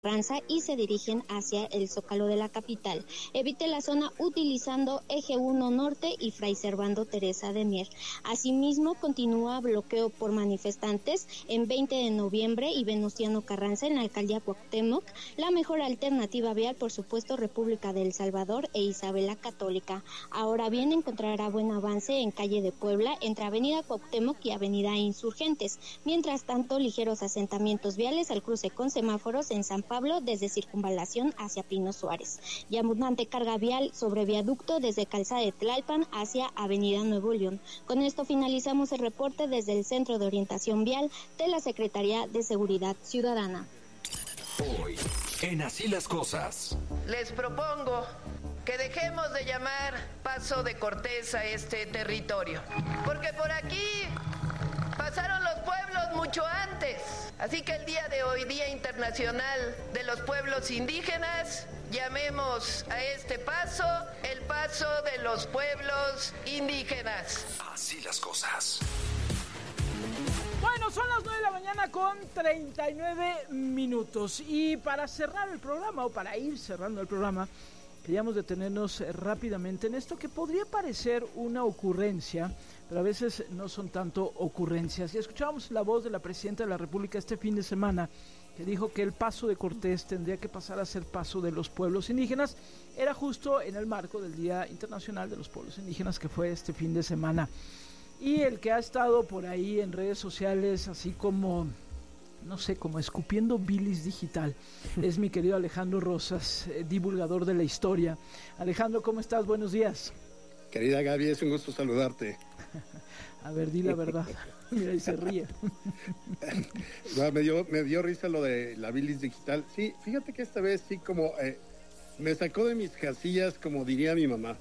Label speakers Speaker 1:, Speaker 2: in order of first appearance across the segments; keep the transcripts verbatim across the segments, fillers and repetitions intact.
Speaker 1: Carranza y se dirigen hacia el Zócalo de la capital. Evite la zona utilizando Eje uno Norte y Fray Servando Teresa de Mier. Asimismo, continúa bloqueo por manifestantes en veinte de noviembre y Venustiano Carranza en la alcaldía Cuauhtémoc. La mejor alternativa vial, por supuesto, República de El Salvador e Isabel la Católica. Ahora bien, encontrará buen avance en calle de Puebla entre avenida Cuauhtémoc y avenida Insurgentes. Mientras tanto, ligeros asentamientos viales al cruce con semáforos en San Pablo desde Circunvalación hacia Pino Suárez. Y abundante carga vial sobre viaducto desde Calzada de Tlalpan hacia Avenida Nuevo León. Con esto finalizamos el reporte desde el Centro de Orientación Vial de la Secretaría de Seguridad Ciudadana.
Speaker 2: Hoy, en Así las Cosas.
Speaker 3: Les propongo que dejemos de llamar Paso de Cortés a este territorio, porque por aquí pasaron los pueblos mucho antes. Así que el día de hoy, Día Internacional de los Pueblos Indígenas, llamemos a este paso el Paso de los Pueblos Indígenas.
Speaker 2: Así las cosas.
Speaker 4: Bueno, son las nueve de la mañana con treinta y nueve minutos. Y para cerrar el programa, o para ir cerrando el programa, queríamos detenernos rápidamente en esto que podría parecer una ocurrencia, pero a veces no son tanto ocurrencias. Y escuchábamos la voz de la Presidenta de la República este fin de semana, que dijo que el Paso de Cortés tendría que pasar a ser Paso de los Pueblos Indígenas. Era justo en el marco del Día Internacional de los Pueblos Indígenas, que fue este fin de semana. Y el que ha estado por ahí en redes sociales, así como, no sé, como escupiendo bilis digital, es mi querido Alejandro Rosas, eh, divulgador de la historia. Alejandro, ¿cómo estás? Buenos días.
Speaker 5: Querida Gaby, es un gusto saludarte.
Speaker 4: A ver, di la verdad. Mira, y se ríe.
Speaker 5: No, me, dio, me dio risa lo de la bilis digital. Sí, fíjate que esta vez sí como eh, me sacó de mis casillas, como diría mi mamá.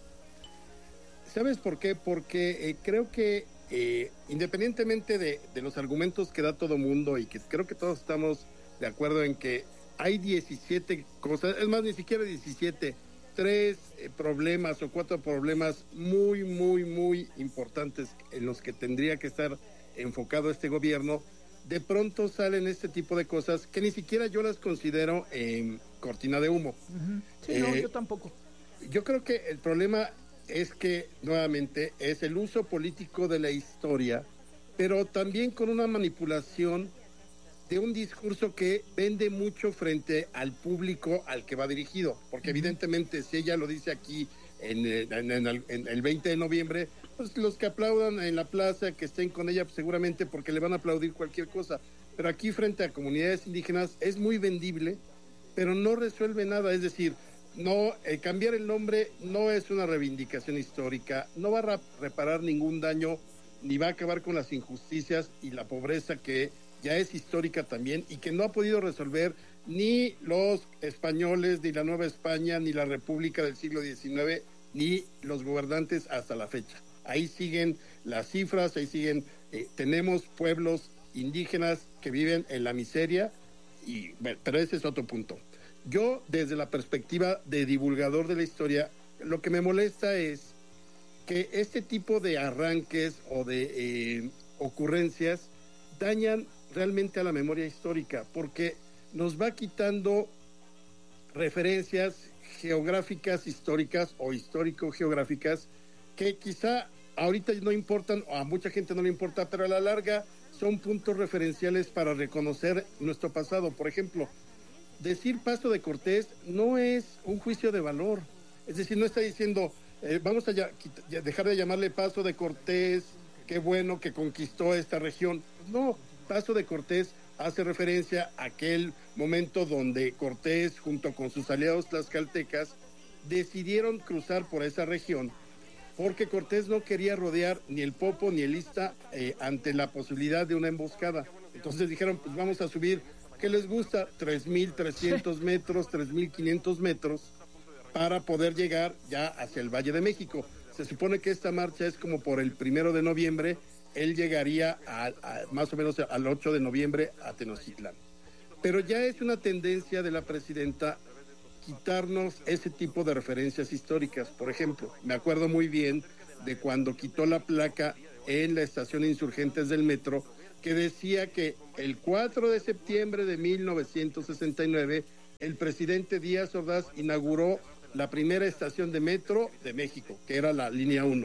Speaker 5: ¿Sabes por qué? Porque eh, creo que eh, independientemente de, de los argumentos que da todo mundo, y que creo que todos estamos de acuerdo en que hay diecisiete cosas, es más, ni siquiera diecisiete, tres eh, problemas o cuatro problemas muy, muy, muy importantes en los que tendría que estar enfocado este gobierno, de pronto salen este tipo de cosas que ni siquiera yo las considero eh, cortina de humo.
Speaker 4: Uh-huh. Sí, eh, no, yo tampoco.
Speaker 5: Yo creo que el problema es que, nuevamente, es el uso político de la historia, pero también con una manipulación de un discurso que vende mucho frente al público al que va dirigido, porque uh-huh. evidentemente si ella lo dice aquí en, en, en, el, en el veinte de noviembre, pues los que aplaudan en la plaza, que estén con ella, pues seguramente porque le van a aplaudir cualquier cosa, pero aquí frente a comunidades indígenas es muy vendible, pero no resuelve nada. Es decir, no, eh, cambiar el nombre no es una reivindicación histórica, no va a ra- reparar ningún daño, ni va a acabar con las injusticias y la pobreza que ya es histórica también, y que no ha podido resolver ni los españoles, ni la Nueva España, ni la República del siglo diecinueve, ni los gobernantes hasta la fecha. Ahí siguen las cifras, ahí siguen, eh, tenemos pueblos indígenas que viven en la miseria, y, pero ese es otro punto. Yo, desde la perspectiva de divulgador de la historia, lo que me molesta es que este tipo de arranques o de eh, ocurrencias dañan realmente a la memoria histórica, porque nos va quitando referencias geográficas históricas o histórico-geográficas que quizá ahorita no importan, o a mucha gente no le importa, pero a la larga son puntos referenciales para reconocer nuestro pasado. Por ejemplo, decir Paso de Cortés no es un juicio de valor. Es decir, no está diciendo, eh, vamos a ya, ya dejar de llamarle Paso de Cortés, qué bueno que conquistó esta región. No, Paso de Cortés hace referencia a aquel momento donde Cortés, junto con sus aliados tlaxcaltecas, decidieron cruzar por esa región, porque Cortés no quería rodear ni el Popo ni el Ista eh, ante la posibilidad de una emboscada. Entonces dijeron, pues vamos a subir, ¿qué les gusta? tres mil trescientos metros, tres mil quinientos metros, para poder llegar ya hacia el Valle de México. Se supone que esta marcha es como por el primero de noviembre, él llegaría a, a, más o menos al ocho de noviembre a Tenochtitlán. Pero ya es una tendencia de la presidenta quitarnos ese tipo de referencias históricas. Por ejemplo, me acuerdo muy bien de cuando quitó la placa en la estación Insurgentes del metro, que decía que el cuatro de septiembre de mil novecientos sesenta y nueve el presidente Díaz Ordaz inauguró la primera estación de metro de México, que era la línea uno.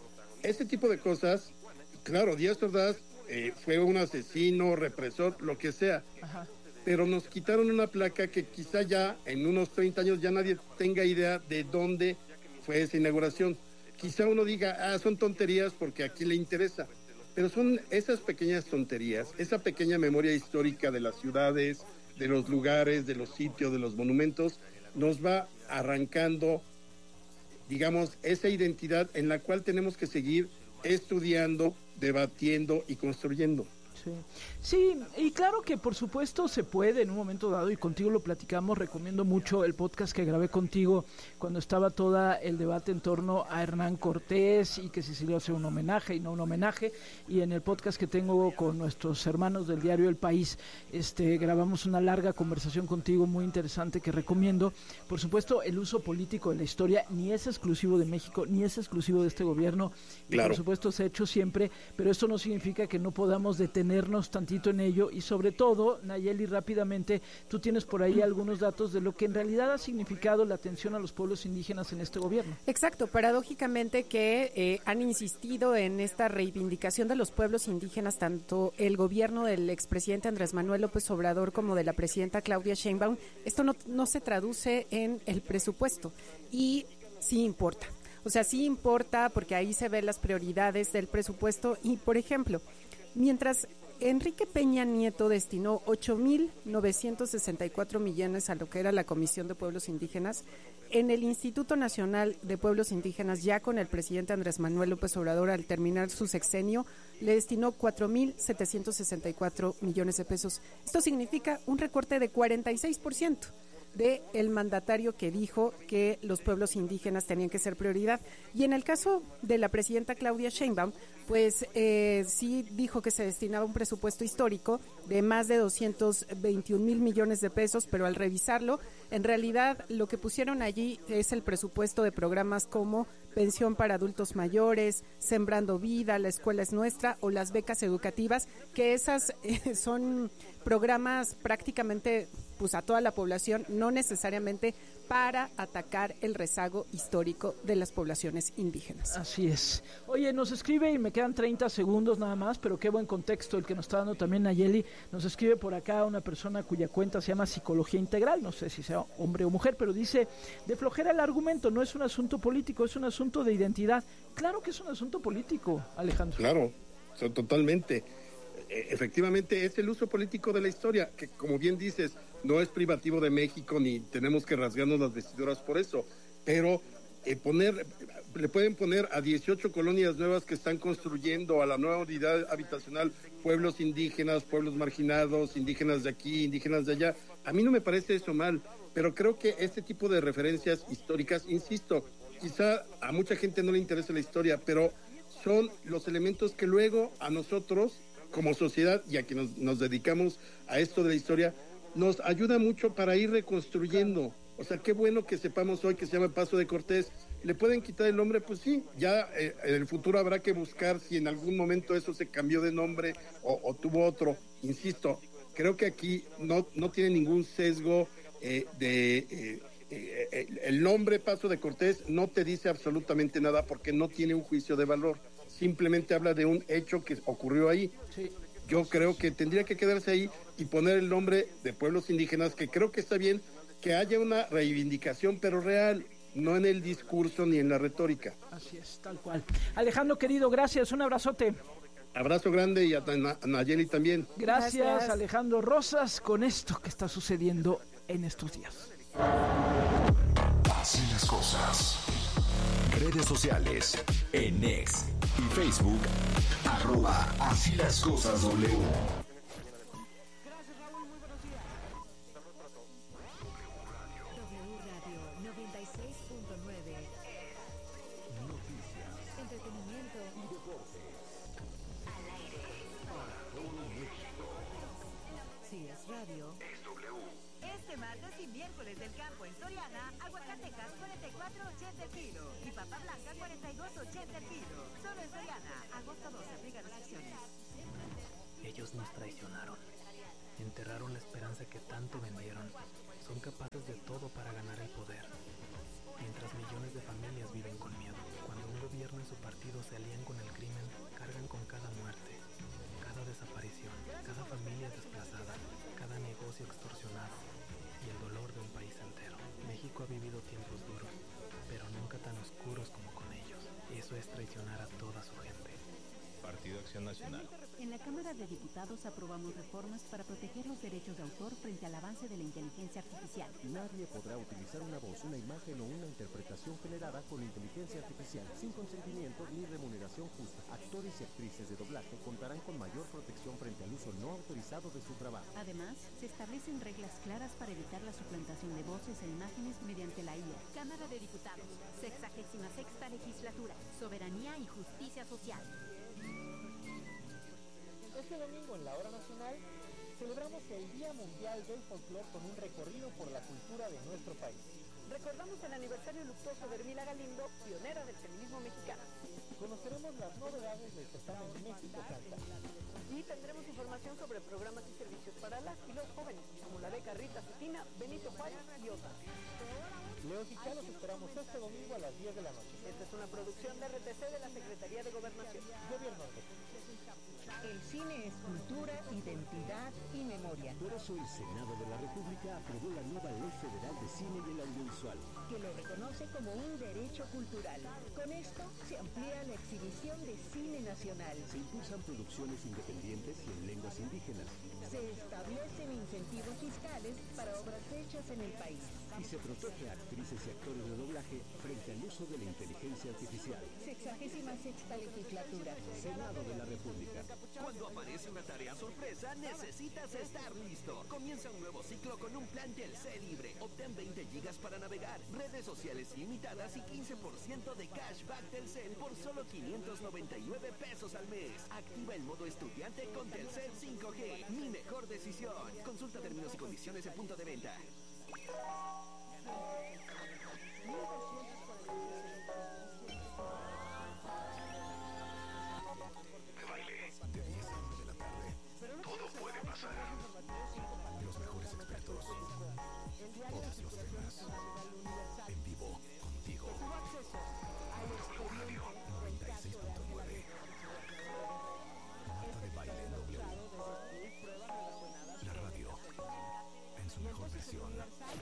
Speaker 5: Ese tipo de cosas, claro, Díaz Ordaz eh, fue un asesino, represor, lo que sea. Ajá. Pero nos quitaron una placa que quizá ya en unos treinta años ya nadie tenga idea de dónde fue esa inauguración. Quizá uno diga, ah, son tonterías porque a quién le interesa. Pero son esas pequeñas tonterías, esa pequeña memoria histórica de las ciudades, de los lugares, de los sitios, de los monumentos, nos va arrancando, digamos, esa identidad en la cual tenemos que seguir estudiando, debatiendo y construyendo.
Speaker 4: Sí. sí, y claro que por supuesto se puede en un momento dado, y contigo lo platicamos. Recomiendo mucho el podcast que grabé contigo cuando estaba todo el debate en torno a Hernán Cortés y que si se le hace un homenaje y no un homenaje, y en el podcast que tengo con nuestros hermanos del diario El País, este grabamos una larga conversación contigo muy interesante que recomiendo. Por supuesto, el uso político de la historia ni es exclusivo de México, ni es exclusivo de este gobierno, y claro, por supuesto se ha hecho siempre, pero esto no significa que no podamos detener tantito en ello. Y sobre todo, Nayeli, rápidamente, tú tienes por ahí algunos datos de lo que en realidad ha significado la atención a los pueblos indígenas en este gobierno.
Speaker 6: Exacto, paradójicamente que eh, han insistido en esta reivindicación de los pueblos indígenas, tanto el gobierno del expresidente Andrés Manuel López Obrador como de la presidenta Claudia Sheinbaum. Esto no, no se traduce en el presupuesto, y sí importa. O sea, sí importa porque ahí se ven las prioridades del presupuesto. Y, por ejemplo, mientras Enrique Peña Nieto destinó ocho mil novecientos sesenta y cuatro millones a lo que era la Comisión de Pueblos Indígenas, en el Instituto Nacional de Pueblos Indígenas, ya con el presidente Andrés Manuel López Obrador, al terminar su sexenio, le destinó cuatro mil setecientos sesenta y cuatro millones de pesos. Esto significa un recorte de cuarenta y seis por ciento de el mandatario que dijo que los pueblos indígenas tenían que ser prioridad. Y en el caso de la presidenta Claudia Sheinbaum, pues eh, sí dijo que se destinaba un presupuesto histórico de más de doscientos veintiún mil millones de pesos, pero al revisarlo, en realidad lo que pusieron allí es el presupuesto de programas como Pensión para Adultos Mayores, Sembrando Vida, La Escuela es Nuestra o las becas educativas, que esas eh, son programas prácticamente pues a toda la población, no necesariamente para atacar el rezago histórico de las poblaciones indígenas.
Speaker 4: Así es. Oye, nos escribe, y me quedan treinta segundos nada más, pero qué buen contexto el que nos está dando también Nayeli. Nos escribe por acá una persona cuya cuenta se llama Psicología Integral, no sé si sea hombre o mujer, pero dice, de flojera el argumento, no es un asunto político, es un asunto de identidad. Claro que es un asunto político, Alejandro.
Speaker 5: Claro, totalmente. Efectivamente, es el uso político de la historia, que como bien dices, no es privativo de México, ni tenemos que rasgarnos las vestiduras por eso, pero eh, poner, le pueden poner a dieciocho colonias nuevas que están construyendo, a la nueva unidad habitacional, pueblos indígenas, pueblos marginados, indígenas de aquí, indígenas de allá. A mí no me parece eso mal, pero creo que este tipo de referencias históricas, insisto, quizá a mucha gente no le interesa la historia, pero son los elementos que luego a nosotros, como sociedad, y a quienes nos, nos dedicamos a esto de la historia, nos ayuda mucho para ir reconstruyendo. O sea, qué bueno que sepamos hoy que se llama Paso de Cortés. ¿Le pueden quitar el nombre? Pues sí, ya eh, en el futuro habrá que buscar si en algún momento eso se cambió de nombre o, o tuvo otro. Insisto, creo que aquí no, no tiene ningún sesgo eh, de... Eh, eh, el nombre Paso de Cortés no te dice absolutamente nada porque no tiene un juicio de valor. Simplemente habla de un hecho que ocurrió ahí. Sí. Yo creo que tendría que quedarse ahí y poner el nombre de pueblos indígenas, que creo que está bien que haya una reivindicación, pero real, no en el discurso ni en la retórica.
Speaker 4: Así es, tal cual. Alejandro, querido, gracias, un abrazote.
Speaker 5: Abrazo grande, y a, a Nayeli también.
Speaker 4: Gracias, gracias, Alejandro Rosas, con esto que está sucediendo en estos días.
Speaker 2: Así las cosas. Redes sociales, en X y Facebook, arroba Así las Cosas W.
Speaker 7: Gracias, Raúl, muy buenos días. W Radio noventa y seis punto nueve. Noticias, entretenimiento y deportes. Al aire. Para todo México. Si es radio, es W.
Speaker 8: Este martes y miércoles del campo en Soriana, aguacatecas cuarenta y cuatro ochenta el kilo y papa blanca cuarenta y dos ochenta el kilo. Solo en Soriana, agosto doce, aplica restricciones.
Speaker 9: Ellos nos traicionaron, enterraron la esperanza que tanto vendieron. son capaces de todo para ganar el poder, mientras millones de familias viven con miedo. Cuando un gobierno y su partido se alían con el crimen, cargan con cada muerte, cada desaparición, cada familia desplazada, cada negocio extorsionado y el dolor de un país entero. México ha vivido tiempos duros, pero nunca tan oscuros como con ellos. Eso es traicionar a toda su gente.
Speaker 10: Partido Acción Nacional.
Speaker 11: En la Cámara de Diputados aprobamos reformas para proteger los derechos de autor frente al avance de la inteligencia artificial.
Speaker 12: Nadie podrá utilizar una voz, una imagen o una interpretación generada con inteligencia artificial sin consentimiento ni remuneración justa. Actores y actrices de doblaje contarán con mayor protección frente al uso no autorizado de su trabajo.
Speaker 11: Además, se establecen reglas claras para evitar la suplantación de voces e imágenes mediante la I A.
Speaker 13: Cámara de Diputados, sexagésima sexta legislatura, soberanía y justicia social.
Speaker 14: Este domingo en la Hora Nacional celebramos el Día Mundial del Folclor con un recorrido por la cultura de nuestro país.
Speaker 15: Recordamos el aniversario luctuoso de Hermila Galindo, pionera del feminismo mexicano.
Speaker 14: Conoceremos las novedades del certamen México Canta.
Speaker 15: Y tendremos información sobre programas y servicios para las y los jóvenes, como la beca Rita Cetina, Benito Juárez y otras.
Speaker 14: Leos y Chá los esperamos este domingo a las diez de la noche.
Speaker 15: Esta es una producción de R T C de la Secretaría de Gobernación.
Speaker 14: Gobierno de México.
Speaker 16: El cine es cultura, identidad y memoria.
Speaker 17: Por eso el Senado de la República aprobó la nueva Ley Federal de Cine y el Audiovisual,
Speaker 16: que lo reconoce como un derecho cultural. Con esto se amplía la exhibición de cine nacional.
Speaker 17: Se impulsan producciones independientes y en lenguas indígenas.
Speaker 16: Se establecen incentivos fiscales para obras hechas en el país.
Speaker 17: Y se protege a actrices y actores de doblaje frente al uso de la inteligencia artificial.
Speaker 16: Sexagésima sexta legislatura.
Speaker 17: Senado de la República.
Speaker 18: Cuando aparece una tarea sorpresa, necesitas estar listo. Comienza un nuevo ciclo con un plan Telcel libre. Obtén veinte gigas para navegar, redes sociales ilimitadas y quince por ciento de cashback Telcel por solo quinientos noventa y nueve pesos al mes. Activa el modo estudiante con Telcel cinco G. Mi mejor decisión. Consulta términos y condiciones en punto de venta.
Speaker 2: De baile, de diez a una de la tarde. Todo puede pasar. Los mejores expertos. Todos los temas. En vivo, contigo. W Radio noventa y seis punto nueve. Marta de Baile en W. La radio en su mejor versión.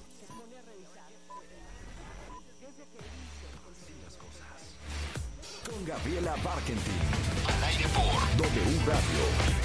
Speaker 2: Así las cosas. Con Gabriela Barkentin. Al aire por W Radio.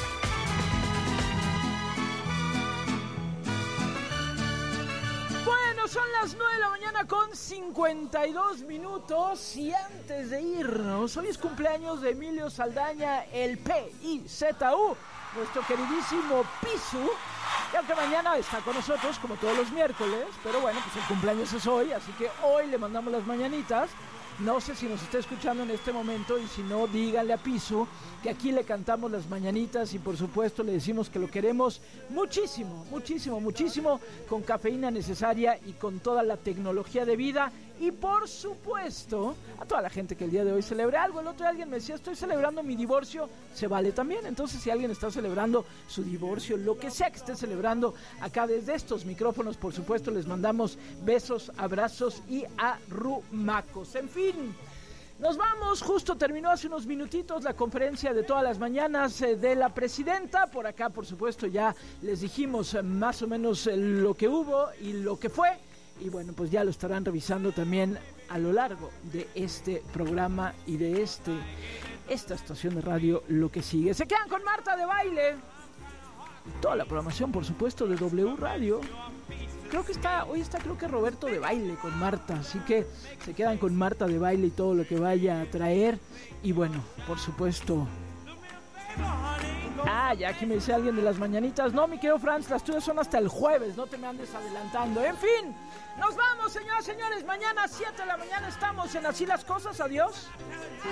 Speaker 4: Bueno, son las nueve de la mañana con cincuenta y dos minutos y antes de irnos, hoy es cumpleaños de Emilio Saldaña, el P I Z U, nuestro queridísimo Pisu, y aunque mañana está con nosotros como todos los miércoles, pero bueno, pues el cumpleaños es hoy, así que hoy le mandamos las mañanitas. No sé si nos está escuchando en este momento y si no, díganle a Pisu que aquí le cantamos las mañanitas y por supuesto le decimos que lo queremos muchísimo, muchísimo, muchísimo, con cafeína necesaria y con toda la tecnología de vida y por supuesto a toda la gente que el día de hoy celebre algo. El otro día alguien me decía, estoy celebrando mi divorcio, se vale también. Entonces si alguien está celebrando su divorcio, lo que sea que esté celebrando, acá desde estos micrófonos por supuesto les mandamos besos, abrazos y arrumacos. En fin, nos vamos, justo terminó hace unos minutitos la conferencia de todas las mañanas eh, de la presidenta. Por acá, por supuesto, ya les dijimos eh, más o menos eh, lo que hubo y lo que fue. Y bueno, pues ya lo estarán revisando también a lo largo de este programa y de este esta estación de radio, lo que sigue. Se quedan con Marta de Baile. Y toda la programación, por supuesto, de W Radio. Creo que está, hoy está creo que Roberto de Baile con Marta, así que se quedan con Marta de Baile y todo lo que vaya a traer. Y bueno, por supuesto. Ah, ya aquí me dice alguien de las mañanitas. No, mi querido Franz, las tuyas son hasta el jueves, no te me andes adelantando. En fin, nos vamos, señoras y señores. Mañana a siete de la mañana estamos en Así las Cosas. Adiós.